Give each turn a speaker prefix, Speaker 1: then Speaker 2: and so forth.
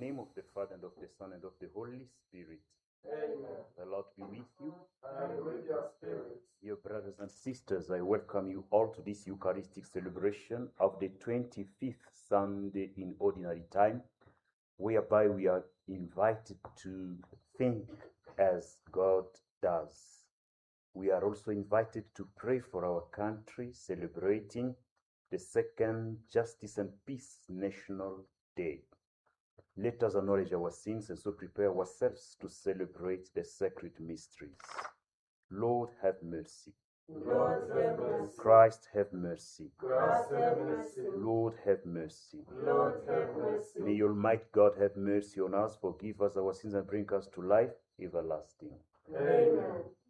Speaker 1: name of the Father, and of the Son, and of the Holy Spirit.
Speaker 2: Amen.
Speaker 1: The Lord be with you.
Speaker 2: And with your spirit.
Speaker 1: Dear brothers and sisters, I welcome you all to this Eucharistic celebration of the 25th Sunday in Ordinary Time, whereby we are invited to think as God does. We are also invited to pray for our country, celebrating the second Justice and Peace National Day. Let us acknowledge our sins and so prepare ourselves to celebrate the sacred mysteries. Lord, have mercy.
Speaker 2: Lord, have mercy.
Speaker 1: Christ, have mercy.
Speaker 2: Christ, have mercy.
Speaker 1: Lord, have mercy.
Speaker 2: Lord, have mercy.
Speaker 1: May Almighty God have mercy on us, forgive us our sins, and bring us to life everlasting.
Speaker 2: Amen.